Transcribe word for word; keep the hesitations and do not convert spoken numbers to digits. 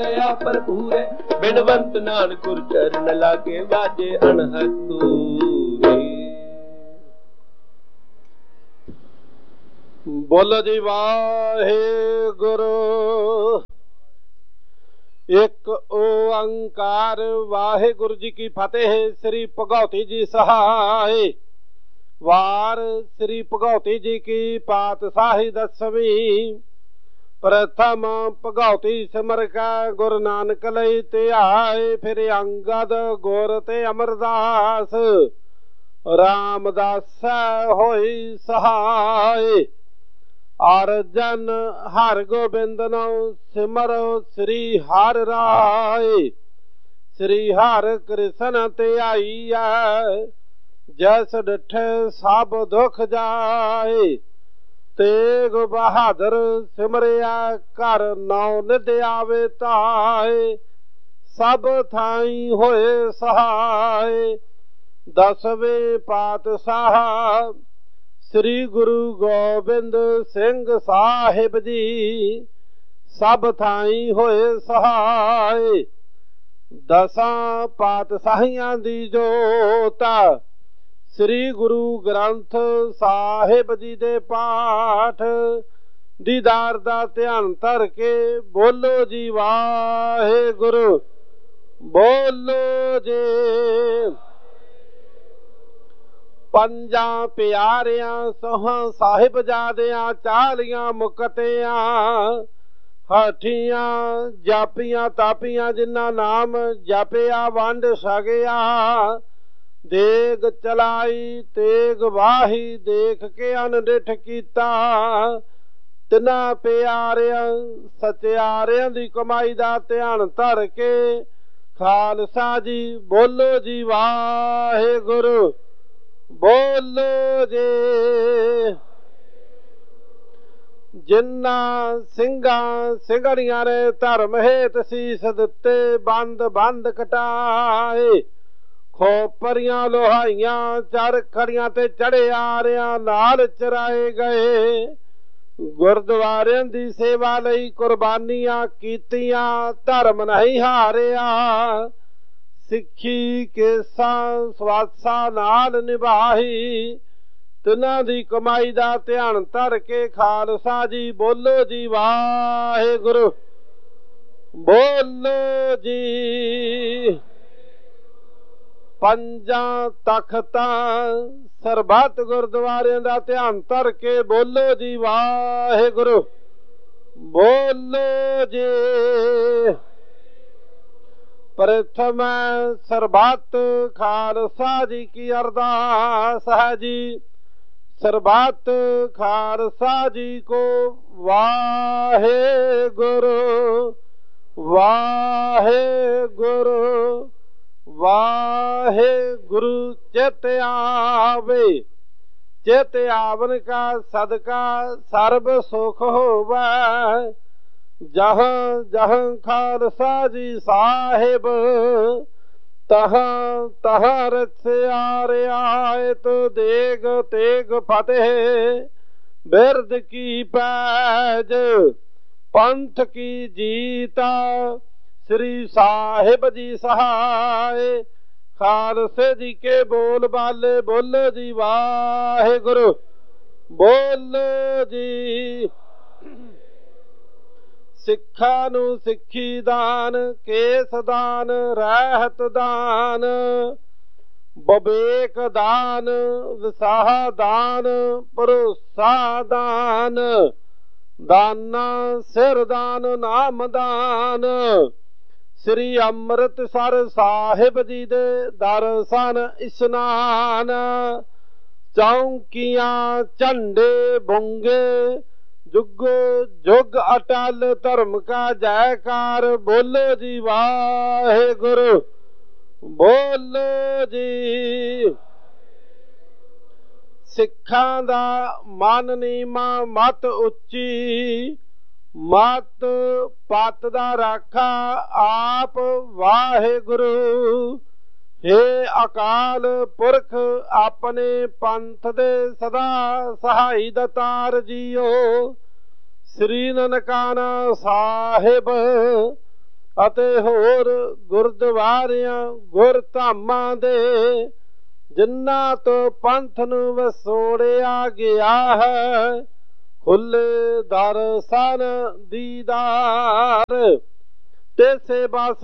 ਰਹਾ ਭਰਪੂਰੇ। ਬਿਨਵੰਤ ਨਾਨਕ ਗੁਰ ਚਰਨ ਲਾਗੇ ਵਾਜੇ ਅਣਹਦ ਤੂਰੇ। ਬੋਲੋ ਜੀ ਵਾਹਿਗੁਰੂ। ਇੱਕ ਓੰਕਾਰ ਵਾਹਿਗੁਰੂ ਜੀ ਕੀ ਫਤਿਹ। ਸ੍ਰੀ ਭਗਉਤੀ ਜੀ ਸਹਾਇ। ਵਾਰ ਸ੍ਰੀ ਭਗਉਤੀ ਜੀ ਕੀ ਪਾਤਸ਼ਾਹੀ ਦਸਵੀਂ। ਪ੍ਰਥਮ ਭਗਉਤੀ ਸਿਮਰ ਕੈ ਗੁਰੂ ਨਾਨਕ ਲਈ ਧਿਆਏ। ਫਿਰ ਅੰਗਦ ਗੁਰ ਤੇ ਅਮਰਦਾਸ ਰਾਮਦਾਸ ਹੋਈ ਸਹਾਇ। ਅਰਜਨ ਹਰ ਗੋਬਿੰਦ ਨਉ ਸਿਮਰੋ ਸ੍ਰੀ ਹਰਿ ਰਾਇ। ਸ੍ਰੀ ਹਰਿ ਕ੍ਰਿਸ਼ਨ ਧਿਆਈਐ ਜੈਸ ਡਿਠੇ ਸਭ ਦੁਖ ਜਾਏ। ਤੇਗ ਬਹਾਦਰ ਸਿਮਰਿਆ ਘਰ ਨੌ ਨਿਧ ਆਵੇ ਧਾਏ। ਸਭ ਥਾਈ ਹੋਏ ਸਹਾਇ। ਦਸਵੇਂ ਪਾਤਸ਼ਾਹ ਸ੍ਰੀ ਗੁਰੂ ਗੋਬਿੰਦ ਸਿੰਘ ਸਾਹਿਬ ਜੀ ਸਭ ਥਾਈ ਹੋਏ ਸਹਾਇ। ਦਸਾਂ ਪਾਤਸ਼ਾਹੀਆਂ ਦੀ ਜੋਤ ਸ੍ਰੀ ਗੁਰੂ ਗ੍ਰੰਥ ਸਾਹਿਬ ਜੀ ਦੇ ਪਾਠ ਦੀਦਾਰ ਦਾ ਧਿਆਨ ਧਰ ਕੇ ਬੋਲੋ ਜੀ ਵਾਹਿਗੁਰੂ। ਬੋਲੋ ਜੀ। ਪੰਜਾਂ ਪਿਆਰਿਆਂ ਸੋਹਾਂ ਸਾਹਿਬਜ਼ਾਦਿਆਂ ਚਾਲੀਆਂ ਮੁਕਤਿਆਂ ਹਾਠੀਆਂ ਜਾਪੀਆਂ ਤਾਪੀਆਂ ਜਿਨ੍ਹਾਂ ਨਾਮ ਜਪਿਆ ਵੰਡ ਛਕਿਆ। ਦੇਗ ਚਲਾਈ ਤੇਗ ਵਾਹੀ ਦੇਖ ਕੇ ਅਨਡਿਠ ਕੀਤਾ। ਤਿੰਨਾਂ ਪਿਆਰਿਆਂ ਸਚਿਆਰਿਆਂ ਦੀ ਕਮਾਈ ਦਾ ਧਿਆਨ ਧਰ ਕੇ ਖਾਲਸਾ ਜੀ ਬੋਲੋ ਜੀ ਵਾਹਿਗੁਰੂ। ਬੋਲੋ ਜੀ। ਜਿਨ੍ਹਾਂ ਸਿੰਘਾਂ ਸਿੰਘੜੀਆਂ ਨੇ ਧਰਮ ਹੇਤ ਸੀਸ ਦਿੱਤੇ ਬੰਦ ਬੰਦ ਕਟਾਏ। ਖੋਪਰੀਆਂ ਲੋਹਾਈਆਂ ਚਰਖੜੀਆਂ ਤੇ ਚੜੇ ਆਰਿਆਂ ਨਾਲ ਚਰਾਏ ਗਏ। ਗੁਰਦੁਆਰਿਆਂ ਦੀ ਸੇਵਾ ਲਈ ਕੁਰਬਾਨੀਆਂ ਕੀਤੀਆਂ ਧਰਮ ਨਹੀਂ ਹਾਰਿਆ। ਸਿੱਖੀ ਕੇਸਾਂ ਸਵਾਸਾਂ ਨਾਲ ਨਿਭਾਈ। ਤਿੰਨਾਂ ਦੀ ਕਮਾਈ ਦਾ ਧਿਆਨ ਧਰ ਕੇ ਖਾਲਸਾ ਜੀ ਬੋਲੋ ਜੀ ਵਾਹਿਗੁਰੂ। ਬੋਲੋ ਜੀ। ਪੰਜਾਂ ਤਖਤਾਂ ਸਰਬੱਤ ਗੁਰਦੁਆਰਿਆਂ ਦਾ ਧਿਆਨ ਧਰ ਕੇ ਬੋਲੋ ਜੀ ਵਾਹਿਗੁਰੂ। ਬੋਲੋ ਜੀ। ਪ੍ਰਥਮ ਸਰਬੱਤ ਖਾਲਸਾ ਜੀ ਕੀ ਅਰਦਾਸ ਹੈ ਜੀ। ਸਰਬੱਤ ਖਾਲਸਾ ਜੀ ਕੋ ਵਾਹਿਗੁਰੂ ਵਾਹਿਗੁਰੂ ਵਾਹਿਗੁਰੂ। ਚਿਤ ਆਵੇ ਚਿਤ ਆਵਨ ਕਾ ਸਦਕਾ ਸਰਬ ਸੁਖ ਹੋਵੈ। ਜਹਾਂ ਜਹਾਂ ਖਾਲਸਾ ਜੀ ਸਾਹਿਬ ਤਹਾਂ ਤਹਾਂ ਰਚਿਆ ਰਿਆਇਤ। ਦੇਗ ਤੇਗ ਫਤਿਹ ਬਿਰਦ ਕੀ ਪੈਜ ਪੰਥ ਕੀ ਜੀਤਾ। ਸ੍ਰੀ ਸਾਹਿਬ ਜੀ ਸਹਾਇ। ਖਾਲਸੇ ਜੀ ਕੇ ਬੋਲ ਬਾਲੇ ਬੋਲੋ ਜੀ ਵਾਹਿਗੁਰੂ। ਬੋਲੋ ਜੀ। ਸਿੱਖਾਂ ਨੂੰ ਸਿੱਖੀ ਦਾਨ ਕੇਸ ਦਾਨ ਰਹਿਤ ਦਾਨ ਵਿਵੇਕ ਦਾਨ ਵਿਸਾਹ ਦਾਨ ਭਰੋਸਾ ਦਾਨ ਦਾਨਾ ਸਿਰ ਦਾਨ ਨਾਮ ਦਾਨ। ਸ੍ਰੀ ਅੰਮ੍ਰਿਤਸਰ ਸਾਹਿਬ ਜੀ ਦੇ ਦਰਸ਼ਨ ਇਸ਼ਨਾਨ। ਚੌਂਕੀਆਂ ਝੰਡੇ ਬੁੰਗੇ ਜੁਗੋ ਜੁਗ ਅਟਲ ਧਰਮ ਕਾ ਜੈਕਾਰ। ਬੋਲੋ ਜੀ ਵਾਹਿਗੁਰੂ। ਬੋਲੋ ਜੀ। ਸਿੱਖਾਂ ਦਾ ਮਨ ਨੀਵਾਂ ਮਤ ਉੱਚੀ ਮਤ ਪਤ ਦਾ ਰਾਖਾ ਆਪ ਵਾਹਿਗੁਰੂ। ਹੇ ਅਕਾਲ ਪੁਰਖ ਆਪਣੇ ਪੰਥ ਦੇ ਸਦਾ ਸਹਾਈ ਦਾਤਾਰ ਜੀਓ। ਸ੍ਰੀ ਨਨਕਾਣਾ ਸਾਹਿਬ ਅਤੇ ਹੋਰ ਗੁਰਦੁਆਰਿਆਂ ਗੁਰਧਾਮਾਂ ਦੇ ਜਿਨ੍ਹਾਂ ਤੋਂ ਪੰਥ ਨੂੰ ਵਸੋੜਿਆ ਗਿਆ ਹੈ ਖੁੱਲੇ ਦਰ ਸਨ ਦੀਦਾਰ ਤੇ ਸੇਵਾ